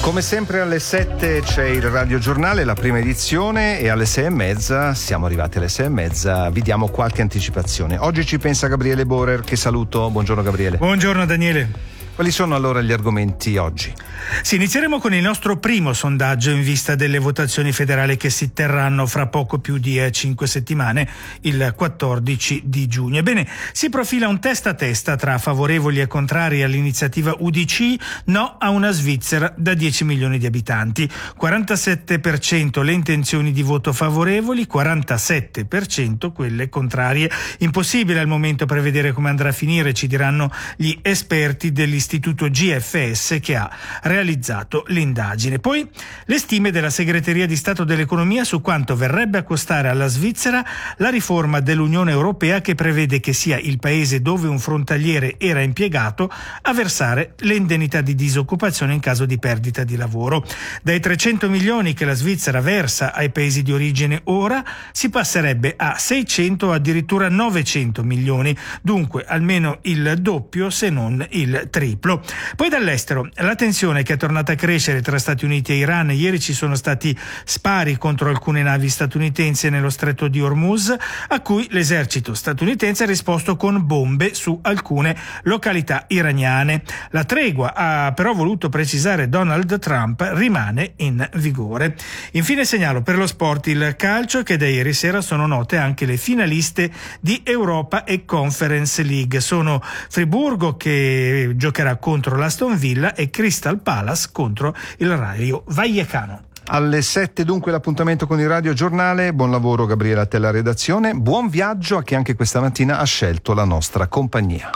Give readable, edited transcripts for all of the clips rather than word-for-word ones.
Come sempre alle 7 c'è il radiogiornale, la prima edizione, e alle 6:30, siamo arrivati alle 6:30, vi diamo qualche anticipazione. Oggi ci pensa Gabriele Borer, che saluto. Buongiorno Gabriele. Buongiorno Daniele. Quali sono allora gli argomenti oggi? Sì, inizieremo con il nostro primo sondaggio in vista delle votazioni federali che si terranno fra poco più di 5 settimane, il 14 di giugno. Ebbene, si profila un testa a testa tra favorevoli e contrari all'iniziativa UDC, no a una Svizzera da 10 milioni di abitanti. 47% le intenzioni di voto favorevoli, 47% quelle contrarie. Impossibile al momento prevedere come andrà a finire, ci diranno gli esperti dell'Istituto GFS che ha realizzato l'indagine. Poi le stime della Segreteria di Stato dell'Economia su quanto verrebbe a costare alla Svizzera la riforma dell'Unione Europea che prevede che sia il paese dove un frontaliere era impiegato a versare le indennità di disoccupazione in caso di perdita di lavoro. Dai 300 milioni che la Svizzera versa ai paesi di origine ora si passerebbe a 600 o addirittura 900 milioni, dunque almeno il doppio se non il triplo. Poi dall'estero, la tensione che è tornata a crescere tra Stati Uniti e Iran. Ieri ci sono stati spari contro alcune navi statunitensi nello stretto di Hormuz, a cui l'esercito statunitense ha risposto con bombe su alcune località iraniane. La tregua, ha però voluto precisare Donald Trump, rimane in vigore. Infine segnalo per lo sport il calcio che da ieri sera sono note anche le finaliste di Europa e Conference League. Sono Friburgo che giocherà contro l'Aston Villa e Crystal Palace contro il Rayo Vallecano. Alle 7 dunque l'appuntamento con il radiogiornale. Buon lavoro Gabriele a te la redazione, buon viaggio a chi anche questa mattina ha scelto la nostra compagnia.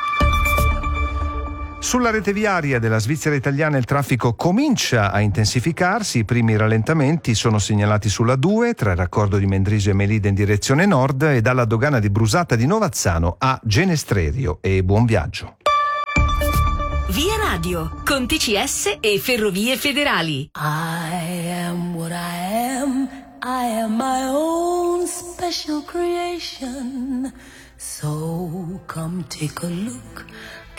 Sulla rete viaria della Svizzera italiana il traffico comincia a intensificarsi, i primi rallentamenti sono segnalati sulla 2 tra il raccordo di Mendrisio e Melide in direzione nord e dalla dogana di Brusata di Novazzano a Genestrerio, e buon viaggio. Via Radio, con TCS e Ferrovie Federali. I am what I am. I am my own special creation. So come take a look.